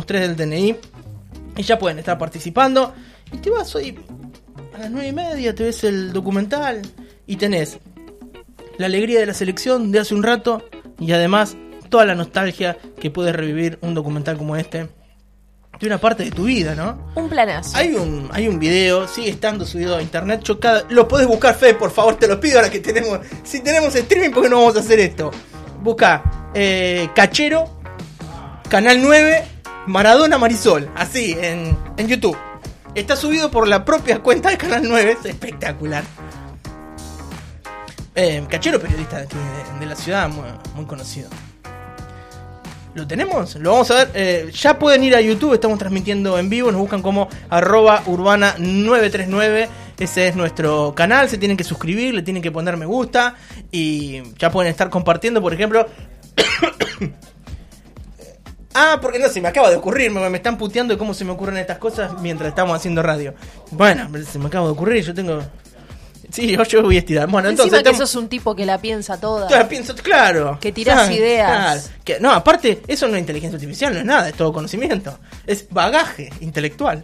3 del DNI y ya pueden estar participando. Y te vas hoy a las 9:30, te ves el documental y tenés la alegría de la selección de hace un rato y además toda la nostalgia que puede revivir un documental como este de una parte de tu vida, ¿no? Un planazo. Hay un video, sigue estando subido a internet. Lo podés buscar, Fede, por favor, te lo pido ahora que tenemos. Si tenemos streaming, ¿por qué no vamos a hacer esto? Busca Cachero, Canal 9, Maradona Marisol, así, en YouTube. Está subido por la propia cuenta de Canal 9, es espectacular. Cachero, periodista aquí de la ciudad, muy, muy conocido. ¿Lo tenemos? Lo vamos a ver. Ya pueden ir a YouTube, estamos transmitiendo en vivo. Nos buscan como @urbana939. Ese es nuestro canal. Se tienen que suscribir, le tienen que poner me gusta. Y ya pueden estar compartiendo, por ejemplo. Porque no, se me acaba de ocurrir. Me están puteando de cómo se me ocurren estas cosas mientras estamos haciendo radio. Bueno, se me acaba de ocurrir. Yo tengo... Sí, yo voy a estirar. Bueno, encima entonces que sos un tipo que la piensa toda. La pienso, claro. Que tirás ideas. Claro. No, aparte, eso no es inteligencia artificial, no es nada, es todo conocimiento. Es bagaje intelectual.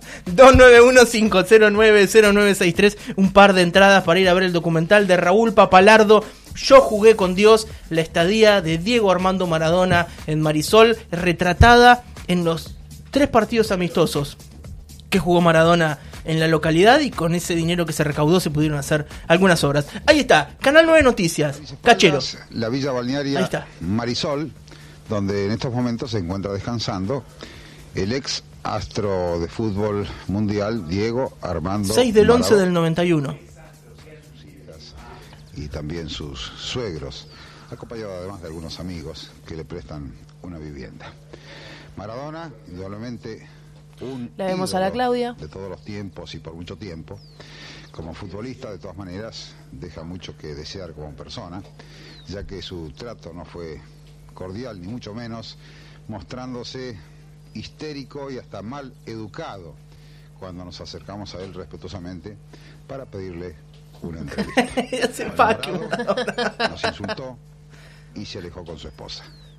291-509-0963. Un par de entradas para ir a ver el documental de Raúl Papalardo. Yo jugué con Dios. La estadía de Diego Armando Maradona en Marisol, retratada en los 3 partidos amistosos que jugó Maradona en la localidad, y con ese dinero que se recaudó se pudieron hacer algunas obras. Ahí está, Canal 9 Noticias, Cachero. La villa balnearia Marisol, donde en estos momentos se encuentra descansando el ex astro de fútbol mundial Diego Armando 6 del 11 del 91. Y también sus suegros, acompañado además de algunos amigos que le prestan una vivienda. Maradona, indudablemente la vemos a la Claudia. De todos los tiempos y por mucho tiempo. Como futbolista, de todas maneras, deja mucho que desear como persona, ya que su trato no fue cordial, ni mucho menos, mostrándose histérico y hasta mal educado cuando nos acercamos a él respetuosamente para pedirle una entrevista. Nos insultó y se alejó con su esposa.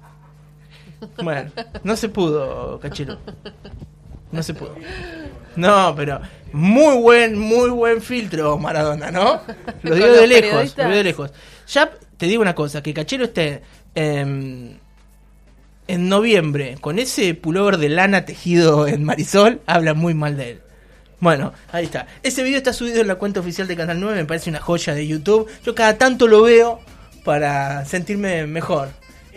Bueno, no se pudo, Cachero. No se pudo. No, pero muy buen filtro Maradona, ¿no? Lo digo de lejos, Ya te digo una cosa, que Cachero esté en noviembre con ese pullover de lana tejido en Marisol, habla muy mal de él. Bueno, ahí está. Ese video está subido en la cuenta oficial de Canal 9, me parece una joya de YouTube. Yo cada tanto lo veo para sentirme mejor.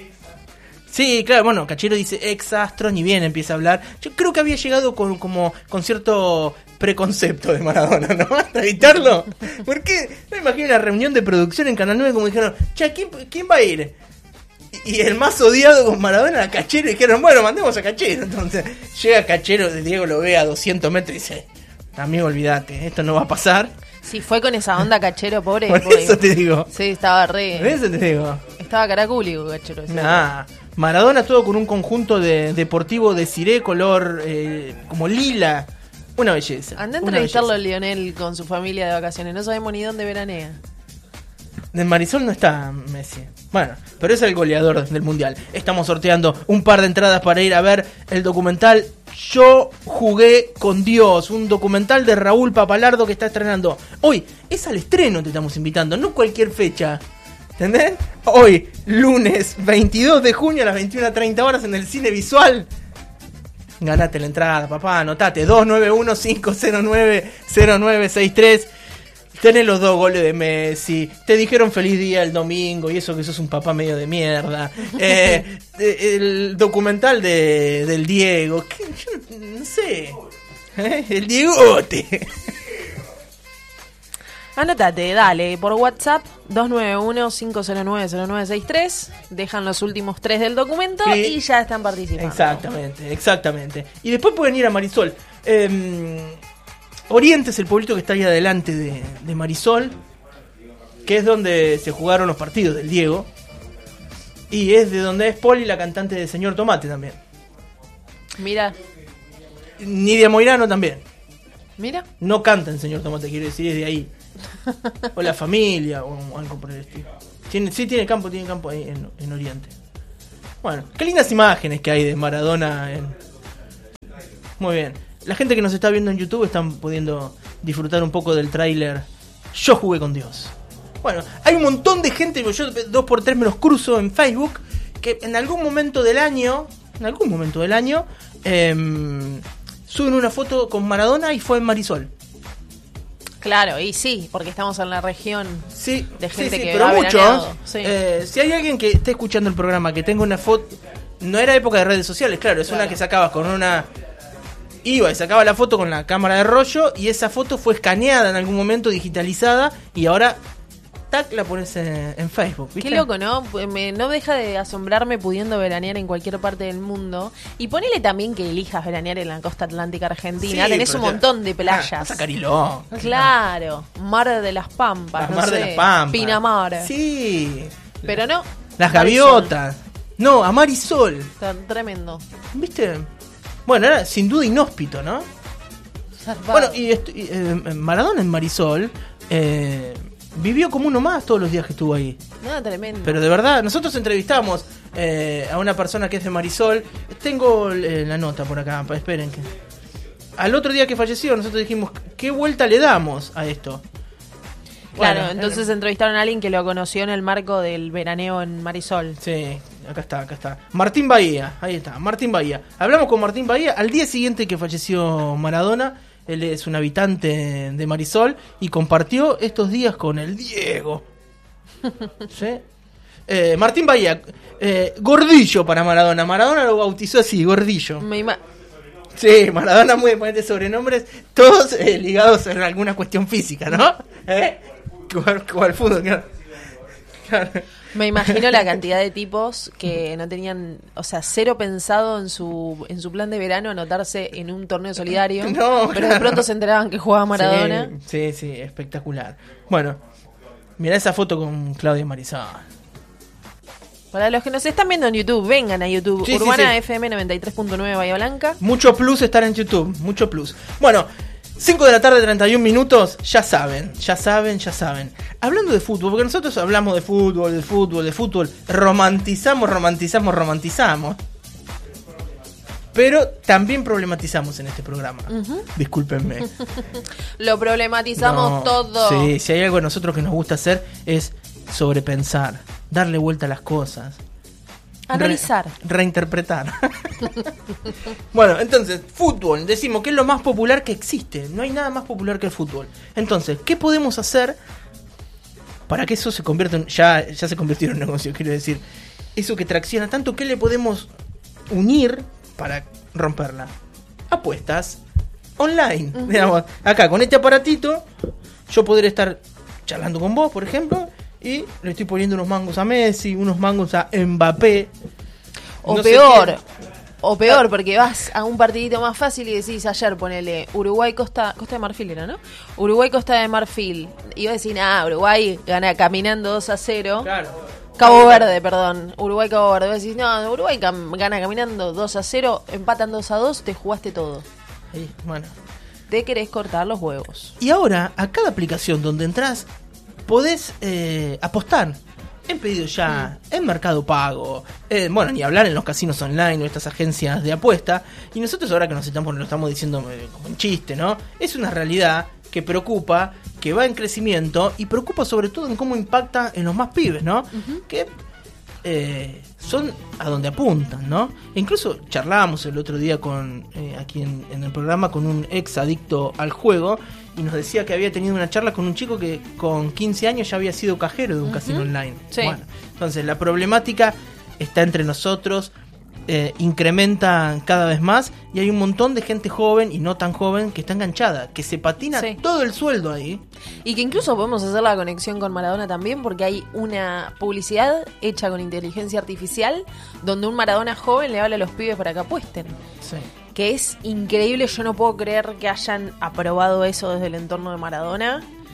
Sí, claro, bueno, Cachero dice ex astro, ni bien empieza a hablar. Yo creo que había llegado con cierto preconcepto de Maradona, ¿no? Hasta evitarlo. Porque me imagino una reunión de producción en Canal 9 como dijeron, che, ¿quién va a ir? Y el más odiado con Maradona era Cachero, y dijeron, bueno, mandemos a Cachero. Entonces llega Cachero, Diego lo ve a 200 metros y dice, amigo, olvídate, esto no va a pasar. Sí, fue con esa onda Cachero, pobre. Por eso te digo. Sí, estaba re... Por eso te digo. Estaba caracúlico Cachero. Nah, Maradona todo con un conjunto de deportivo de ciré color como lila. Una belleza. Andá a entrevistarlo a Lionel con su familia de vacaciones. No sabemos ni dónde veranea. En Marisol no está Messi. Bueno, pero es el goleador del mundial. Estamos sorteando un par de entradas para ir a ver el documental Yo jugué con Dios. Un documental de Raúl Papalardo que está estrenando hoy. Es al estreno, te estamos invitando, no cualquier fecha. ¿Entendés? Hoy, lunes 22 de junio a las 21:30 horas en el Cine Visual. Ganate la entrada, papá, anotate 291-509-0963. Tenés los 2 goles de Messi. Te dijeron feliz día el domingo y eso que sos un papá medio de mierda. El documental del Diego. Yo no sé. El Diegote. Anotate, dale, por WhatsApp 291-509-0963. Dejan los últimos 3 del documento y ya están participando. Exactamente. Y después pueden ir a Marisol. Oriente es el pueblito que está ahí adelante de Marisol, que es donde se jugaron los partidos del Diego. Y es de donde es Poli, la cantante de Señor Tomate también. Mira. Nidia Moirano también. Mira. No canta en Señor Tomate, quiero decir, es de ahí. O la familia, o algo por el estilo. Tiene campo ahí en Oriente. Bueno, qué lindas imágenes que hay de Maradona Muy bien. La gente que nos está viendo en YouTube están pudiendo disfrutar un poco del tráiler Yo jugué con Dios. Bueno, hay un montón de gente, yo 2x3 me los cruzo en Facebook, que en algún momento del año, suben una foto con Maradona y fue en Marisol. Claro, y sí, porque estamos en la región de gente que pero va muchos. Sí. Si hay alguien que esté escuchando el programa que tenga una foto, no era época de redes sociales, claro, es una que sacabas con una... Iba y sacaba la foto con la cámara de rollo y esa foto fue escaneada en algún momento, digitalizada, y ahora... tac, la pones en Facebook, ¿viste? Qué loco, ¿no? No deja de asombrarme pudiendo veranear en cualquier parte del mundo. Y ponele también que elijas veranear en la costa atlántica argentina. Sí, tenés un montón de playas. Cariló. Claro. Mar de las Pampas, Mar de las Pampas. Pinamar. Sí. Pero no. Las gaviotas. No, a Marisol. Tremendo. ¿Viste? Bueno, era sin duda inhóspito, ¿no? Zarpado. Bueno, y Maradona en Marisol... vivió como uno más todos los días que estuvo ahí. No, tremendo. Pero de verdad, nosotros entrevistamos a una persona que es de Marisol. Tengo la nota por acá, esperen que... Al otro día que falleció, nosotros dijimos, ¿qué vuelta le damos a esto? Claro, Bueno, entonces entrevistaron a alguien que lo conoció en el marco del veraneo en Marisol. Sí, acá está. Martín Bahía, ahí está, Martín Bahía. Hablamos con Martín Bahía al día siguiente que falleció Maradona. Él es un habitante de Marisol y compartió estos días con el Diego. ¿Sí? Martín Bahía, Gordillo para Maradona. Maradona lo bautizó así, Gordillo. Sí, Maradona muy de sobrenombres, todos ligados a alguna cuestión física, ¿no? Como al fútbol, claro. Me imagino la cantidad de tipos que no tenían, o sea, cero pensado en su plan de verano anotarse en un torneo solidario, no, pero de pronto se enteraban que jugaba Maradona. Sí, espectacular. Bueno, mirá esa foto con Claudia Marisol. Para los que nos están viendo en YouTube, vengan a YouTube, sí, Urbana FM 93.9 Bahía Blanca. Mucho plus estar en YouTube, mucho plus. Bueno, 5 de la tarde, 31 minutos, ya saben. Hablando de fútbol, porque nosotros hablamos de fútbol, romantizamos. Pero también problematizamos en este programa. Discúlpenme. Lo problematizamos todo. Sí, si hay algo de nosotros que nos gusta hacer es sobrepensar, darle vuelta a las cosas. Analizar. Reinterpretar. Bueno, entonces, fútbol. Decimos que es lo más popular que existe. No hay nada más popular que el fútbol. Entonces, ¿qué podemos hacer para que eso se convierta en... Ya se convirtió en un negocio, quiero decir. Eso que tracciona tanto, ¿qué le podemos unir para romperla? Apuestas online. Digamos, acá, con este aparatito, yo podré estar charlando con vos, por ejemplo... Y le estoy poniendo unos mangos a Messi, unos mangos a Mbappé. O peor, porque vas a un partidito más fácil y decís ayer, ponele Uruguay-Costa de Marfil, ¿era, no? Uruguay-Costa de Marfil. Y vas a decir, Uruguay gana caminando 2-0. Claro. Cabo Verde, perdón. Uruguay-Cabo Verde. Vas a decir, no, Uruguay gana caminando 2-0, empatan 2-2, te jugaste todo. Ahí, bueno. Te querés cortar los huevos. Y ahora, a cada aplicación donde entras, podés apostar en pedido ya, en Mercado Pago, bueno, ni hablar en los casinos online o estas agencias de apuesta. Y nosotros ahora que lo estamos diciendo como un chiste, ¿no? Es una realidad que preocupa, que va en crecimiento y preocupa sobre todo en cómo impacta en los más pibes, ¿no? Que son a donde apuntan, ¿no? E incluso charlábamos el otro día aquí en el programa con un ex adicto al juego y nos decía que había tenido una charla con un chico que con 15 años ya había sido cajero de un casino online. Sí. Bueno, entonces la problemática está entre nosotros, incrementa cada vez más y hay un montón de gente joven y no tan joven que está enganchada, que se patina todo el sueldo ahí. Y que incluso podemos hacer la conexión con Maradona también, porque hay una publicidad hecha con inteligencia artificial donde un Maradona joven le habla a los pibes para que apuesten. Sí. Que es increíble, yo no puedo creer que hayan aprobado eso desde el entorno de Maradona.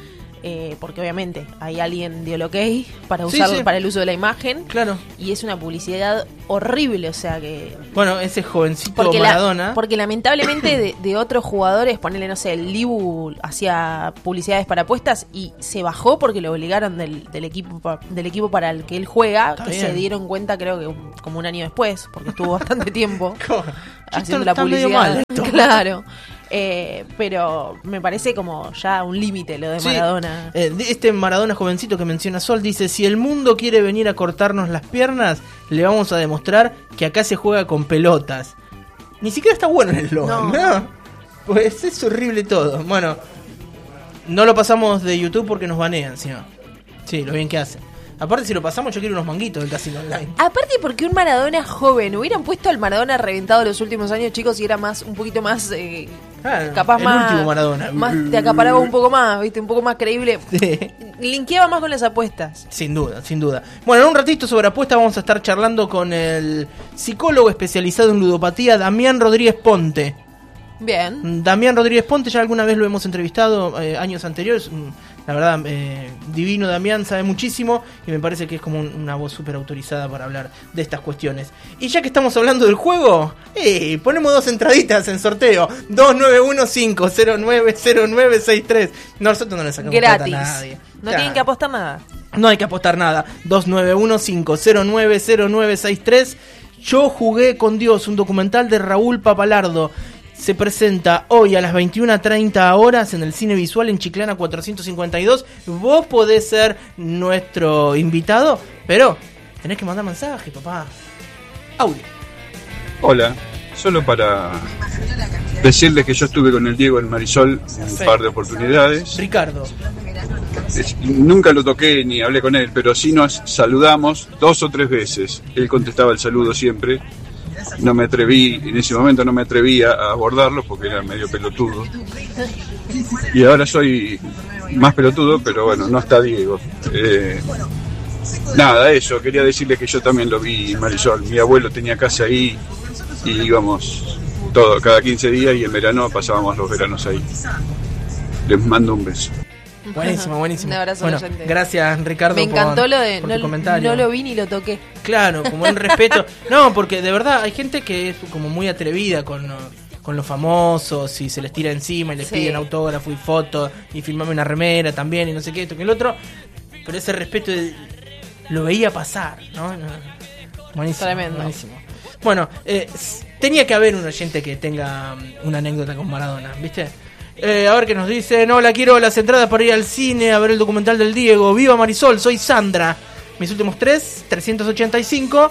porque obviamente hay alguien dio el ok para usarlo, para el uso de la imagen. Claro. Y es una publicidad horrible, o sea que... Bueno, ese jovencito Maradona... porque lamentablemente de otros jugadores, ponele, no sé, el Dibu hacía publicidades para apuestas y se bajó porque lo obligaron del equipo para el que él juega, Está que bien. se dieron cuenta creo que como un año después, porque estuvo bastante tiempo haciendo Esto la está medio publicidad. mal, esto. Claro. Pero me parece como ya un límite lo de Maradona. Este Maradona jovencito que menciona Sol dice: si el mundo quiere venir a cortarnos las piernas, le vamos a demostrar que acá se juega con pelotas. Ni siquiera está bueno el eslogan, ¿no? Pues es horrible todo. Bueno, no lo pasamos de YouTube porque nos banean, ¿sí? Sí, lo bien que hace. Aparte, si lo pasamos, yo quiero unos manguitos del Casino Online. Aparte, porque un Maradona joven, hubieran puesto al Maradona reventado de los últimos años, chicos, y era un poquito más, Claro, capaz el más, último Maradona. más te acaparaba un poco más, viste, un poco más creíble. Sí. Linkeaba más con las apuestas. Sin duda, sin duda. Bueno, en un ratito sobre apuestas vamos a estar charlando con el psicólogo especializado en ludopatía, Damián Rodríguez Ponte. Bien. Damián Rodríguez Ponte, ya alguna vez lo hemos entrevistado años anteriores. La verdad, divino Damián, sabe muchísimo y me parece que es como una voz súper autorizada para hablar de estas cuestiones. Y ya que estamos hablando del juego, ponemos 2 entraditas en sorteo. 2915090963. Nosotros no le sacamos Gratis. plata a nadie. No tienen que apostar nada. No hay que apostar nada. 2915090963. Yo jugué con Dios, un documental de Raúl Papalardo. Se presenta hoy a las 21:30 horas en el Cine Visual en Chiclana 452. Vos podés ser nuestro invitado, pero tenés que mandar mensaje, papá. Audio. Hola, solo para decirles que yo estuve con el Diego en Marisol en un par de oportunidades. Ricardo. Nunca lo toqué ni hablé con él, pero sí nos saludamos 2 o 3 veces. Él contestaba el saludo siempre. No me atreví, en ese momento no me atrevía a abordarlo porque era medio pelotudo. Y ahora soy más pelotudo, pero bueno, no está Diego. Nada, eso, quería decirles que yo también lo vi en Marisol. Mi abuelo tenía casa ahí y íbamos cada 15 días y en verano pasábamos los veranos ahí. Les mando un beso. Buenísimo, buenísimo. Un abrazo, bueno, oyente. Gracias, Ricardo. Me encantó lo de por tu comentario. no lo vi ni lo toqué. Claro, como en respeto. No, porque de verdad hay gente que es como muy atrevida con los famosos y se les tira encima y les piden autógrafo y foto y filmame una remera también y no sé qué, esto que el otro. Pero ese respeto lo veía pasar, ¿no? Buenísimo. Tremendo. Buenísimo. Bueno, tenía que haber un oyente que tenga una anécdota con Maradona, ¿viste? A ver qué nos dice. No, quiero las entradas para ir al cine a ver el documental del Diego. Viva Marisol, soy Sandra. Mis últimos 385.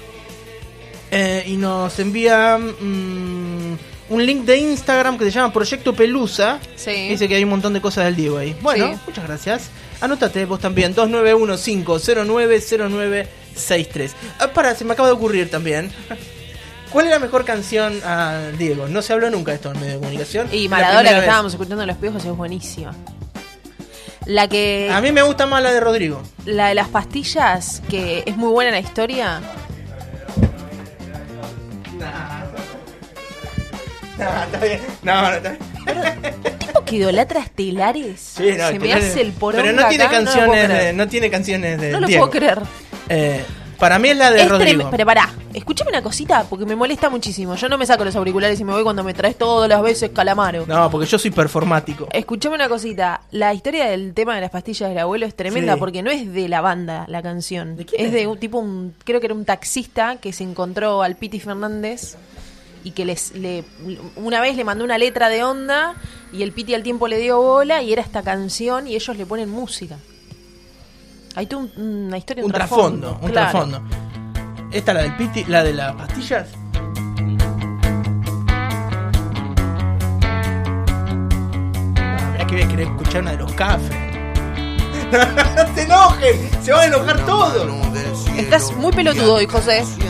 Y nos envía un link de Instagram que se llama Proyecto Pelusa. Sí. Dice que hay un montón de cosas del Diego ahí. Bueno, Sí. muchas gracias. Anótate vos también. 2915090963. Se me acaba de ocurrir también. ¿Cuál es la mejor canción a Diego? No se habló nunca de esto en medio de comunicación. Y La Maradona, primera que vez. estábamos escuchando en Los Piojos, es buenísima. La que... A mí me gusta más la de Rodrigo. La de las pastillas, que es muy buena la historia. No, está bien. No, está bien. Un tipo que idolatra estelares. Sí, no, se me hace el poronga pero no tiene acá, canciones no tiene canciones de no lo Diego. puedo creer. Para mí es la de Es Rodrigo. pero pará, escúchame una cosita porque me molesta muchísimo. Yo no me saco los auriculares y me voy cuando me traes todas las veces Calamaro. No, porque yo soy performático. Escuchame una cosita. La historia del tema de las pastillas del abuelo es tremenda Sí. porque no es de la banda la canción. ¿De quién es es? de un tipo, creo que era un taxista que se encontró al Piti Fernández y que una vez le mandó una letra de onda y el Piti al tiempo le dio bola y era esta canción y ellos le ponen música. Hay toda una historia, Un trasfondo, un claro. trasfondo. Esta la del Piti, la de las pastillas. Mirá que voy a querer escuchar una de los cafés. No te enojen, se van a enojar todos. Estás muy pelotudo hoy, José.